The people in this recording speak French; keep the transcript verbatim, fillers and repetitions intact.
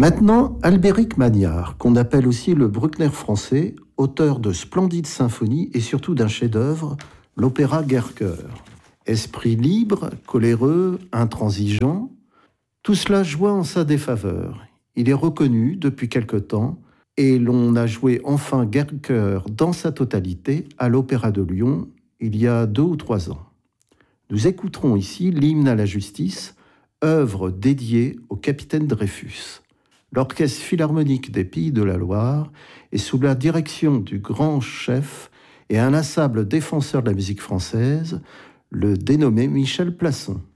Maintenant, Albéric Magnard, qu'on appelle aussi le Bruckner français, auteur de splendides symphonies et surtout d'un chef-d'œuvre, l'opéra Guerre-Cœur. Esprit libre, coléreux, intransigeant, tout cela joua en sa défaveur. Il est reconnu depuis quelque temps et l'on a joué enfin Guerre-Cœur dans sa totalité à l'Opéra de Lyon il y a deux ou trois ans. Nous écouterons ici l'hymne à la justice, œuvre dédiée au capitaine Dreyfus. L'Orchestre philharmonique des Pays de la Loire est sous la direction du grand chef et inlassable défenseur de la musique française, le dénommé Michel Plasson.